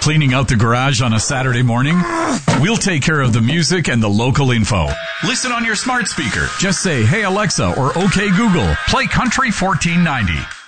Cleaning out the garage on a Saturday morning? We'll take care of the music and the local info. Listen on your smart speaker. Just say, "Hey Alexa," or "Okay Google, play Country 1490."